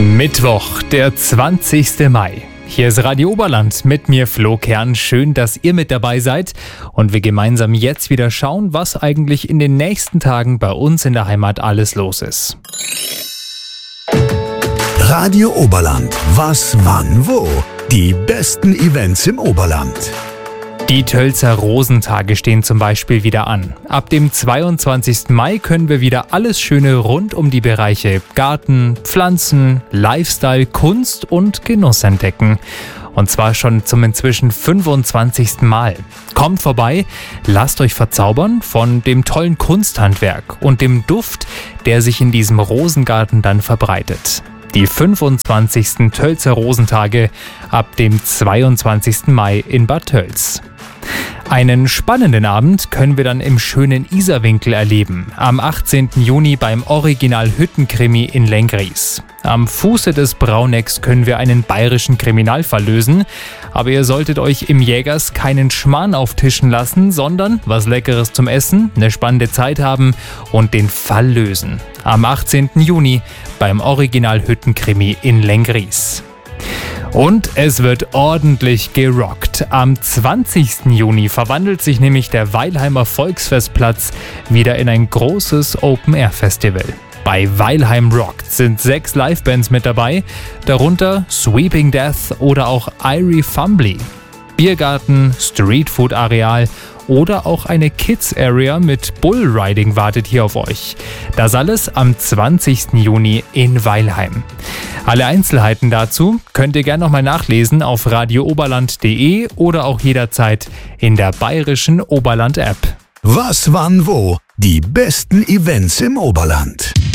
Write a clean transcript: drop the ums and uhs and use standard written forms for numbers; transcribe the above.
Mittwoch, der 20. Mai. Hier ist Radio Oberland mit mir, Flo Kern. Schön, dass ihr mit dabei seid und wir gemeinsam jetzt wieder schauen, was eigentlich in den nächsten Tagen bei uns in der Heimat alles los ist. Radio Oberland. Was, wann, wo? Die besten Events im Oberland. Die Tölzer Rosentage stehen zum Beispiel wieder an. Ab dem 22. Mai können wir wieder alles Schöne rund um die Bereiche Garten, Pflanzen, Lifestyle, Kunst und Genuss entdecken. Und zwar schon zum inzwischen 25. Mal. Kommt vorbei, lasst euch verzaubern von dem tollen Kunsthandwerk und dem Duft, der sich in diesem Rosengarten dann verbreitet. Die 25. Tölzer Rosentage ab dem 22. Mai in Bad Tölz. Einen spannenden Abend können wir dann im schönen Isarwinkel erleben, am 18. Juni beim Original Hüttenkrimi in Lenggries. Am Fuße des Braunecks können wir einen bayerischen Kriminalfall lösen, aber ihr solltet euch im Jägers keinen Schmarrn auftischen lassen, sondern was Leckeres zum Essen, eine spannende Zeit haben und den Fall lösen. Am 18. Juni beim Original Hüttenkrimi in Lenggries. Und es wird ordentlich gerockt. Am 20. Juni verwandelt sich nämlich der Weilheimer Volksfestplatz wieder in ein großes Open-Air-Festival. Bei Weilheim Rockt sind 6 Livebands mit dabei, darunter Sweeping Death oder auch Irie Fumbly. Biergarten, Streetfood-Areal oder auch eine Kids-Area mit Bullriding wartet hier auf euch. Das alles am 20. Juni in Weilheim. Alle Einzelheiten dazu könnt ihr gerne nochmal nachlesen auf radiooberland.de oder auch jederzeit in der bayerischen Oberland-App. Was, wann, wo? Die besten Events im Oberland.